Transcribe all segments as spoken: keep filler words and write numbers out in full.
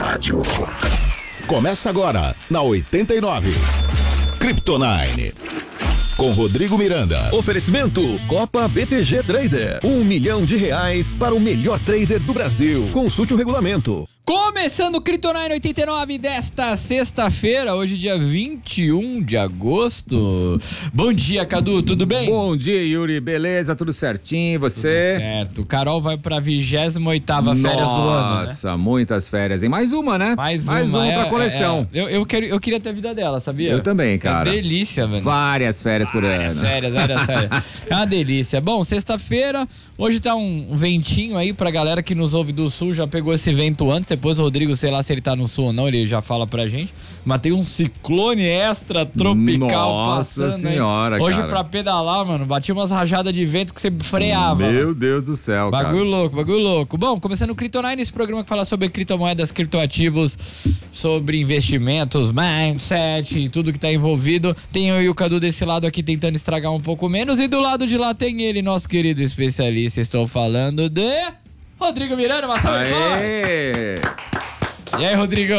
rádio. Começa agora, na oitenta e nove. Kryptonine. Com Rodrigo Miranda. Oferecimento Copa B T G Trader. Um milhão de reais para o melhor trader do Brasil. Consulte o regulamento. Começando o Kryptonine oitenta e nove desta sexta-feira, hoje dia vinte e um de agosto. Bom dia, Cadu, tudo bem? Bom dia, Yuri, beleza? Tudo certinho, você? Tudo certo. Carol vai pra vigésima oitava férias do ano, né? Nossa, muitas férias, hein? Mais uma, né? Mais, Mais uma, uma uma pra é, coleção. É, é. Eu, eu, quero, eu queria ter a vida dela, sabia? Eu também, cara. É delícia, mano. Várias férias por ano. Férias, várias férias. É uma delícia. Bom, sexta-feira, hoje tá um ventinho aí pra galera que nos ouve do sul, já pegou esse vento antes, depois o Rodrigo, sei lá se ele tá no sul ou não, ele já fala pra gente. Mas tem um ciclone extra tropical Nossa passando senhora, aí. Hoje cara. Pra pedalar, mano, batia umas rajadas de vento que você freava. Meu mano. Deus do céu, Bagulho cara. louco, bagulho louco. Bom, começando o Kryptonine, esse programa que fala sobre criptomoedas, criptoativos, sobre investimentos, mindset e tudo que tá envolvido. Tem eu e o Cadu desse lado aqui tentando estragar um pouco menos. E do lado de lá tem ele, nosso querido especialista. Estou falando de Rodrigo Miranda, uma salva de palmas. Aê! E aí, Rodrigo?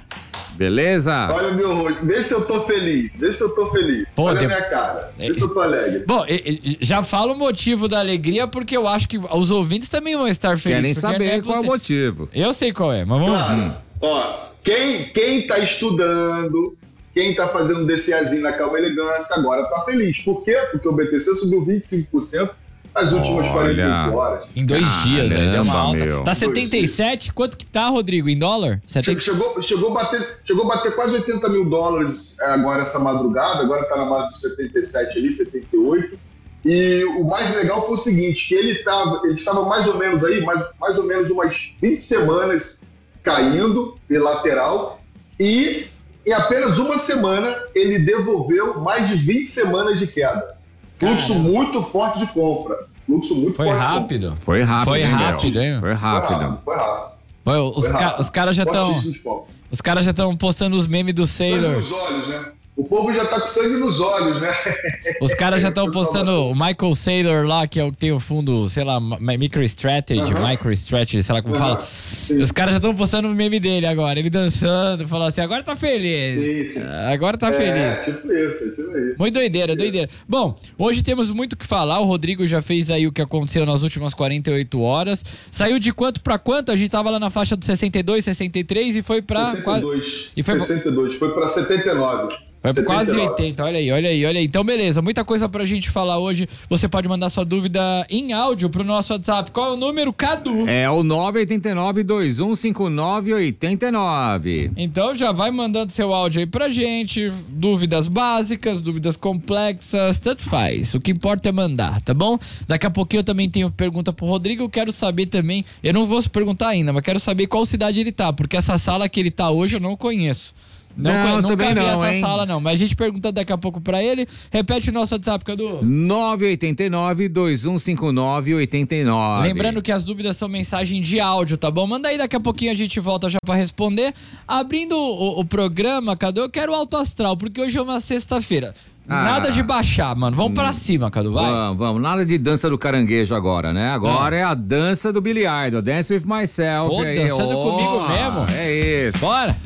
Beleza? Olha o meu rosto, vê se eu tô feliz, vê se eu tô feliz. Pô, Olha tem- a minha cara, vê se eu tô alegre. Bom, e- e- já fala o motivo da alegria, porque eu acho que os ouvintes também vão estar felizes. Querem porque saber não é qual é o você- motivo. Eu sei qual é, mas vamos lá. Claro, ó, quem, quem tá estudando, quem tá fazendo DCAzinho na calma e elegância, agora tá feliz. Por quê? Porque o B T C subiu vinte e cinco por cento nas últimas Olha. quarenta e oito horas. Em dois dias, né? Deu uma Caramba, alta. meu. Tá setenta e sete, quanto que tá, Rodrigo, em dólar? setenta... Chegou, chegou, a bater, chegou a bater quase oitenta mil dólares é, agora essa madrugada, agora tá na base dos setenta e sete ali, setenta e oito. E o mais legal foi o seguinte, que ele tava, ele estava mais ou menos aí, mais, mais ou menos umas vinte semanas caindo pela lateral e em apenas uma semana ele devolveu mais de vinte semanas de queda. Fluxo Caramba. muito forte de compra. Fluxo muito Foi forte de rápido. Foi rápido, Foi hein, meu? rápido, hein? Foi compra. Foi rápido. rápido, foi rápido. Foi, os, Foi ca- rápido. os caras já estão Fortíssimo de compra. os caras já estão postando os memes do Sangue Sailor. nos olhos, né? O povo já tá com sangue nos olhos, né? Os caras já estão O pessoal postando vai- o Michael Saylor lá, que é o que tem o fundo, sei lá, mi- MicroStrategy, Aham. MicroStrategy, sei lá como Aham, fala. sim. Os caras já estão postando o meme dele agora, ele dançando, falando assim, agora tá feliz. Sim, sim. Agora tá feliz. É, tipo isso, tipo isso. Muito doideira, doideira. Bom, hoje temos muito o que falar. O Rodrigo já fez aí o que aconteceu nas últimas quarenta e oito horas. Saiu de quanto pra quanto? A gente tava lá na faixa dos sessenta e dois, sessenta e três e foi pra... sessenta e dois. E foi- sessenta e dois. Foi pra setenta e nove. Foi por quase setenta e nove. oitenta, olha aí, olha aí, olha aí. Então, beleza, muita coisa pra gente falar hoje. Você pode mandar sua dúvida em áudio pro nosso WhatsApp. Qual é o número, Cadu? É o nove oito nove, dois um cinco nove, oito nove. Então já vai mandando seu áudio aí pra gente. Dúvidas básicas, dúvidas complexas, tanto faz. O que importa é mandar, tá bom? Daqui a pouquinho eu também tenho pergunta pro Rodrigo. Eu quero saber também, eu não vou se perguntar ainda, mas quero saber qual cidade ele tá, porque essa sala que ele tá hoje eu não conheço. Não, Não, conhe- nunca também vi não, essa hein? sala não, mas a gente pergunta daqui a pouco pra ele. Repete o nosso WhatsApp, Cadu. nove oito nove, dois um cinco nove, oito nove. Lembrando que as dúvidas são mensagem de áudio, tá bom? Manda aí, daqui a pouquinho a gente volta já pra responder. Abrindo o, o programa, Cadu, eu quero alto astral, porque hoje é uma sexta-feira. Ah. Nada de baixar, mano. Vamos pra cima, Cadu, vai. Vamos, vamos, nada de dança do caranguejo agora, né? Agora é, a dança do Billy Idol, Dance With Myself. Pô, aí, dançando ó, comigo mesmo? É isso. Bora!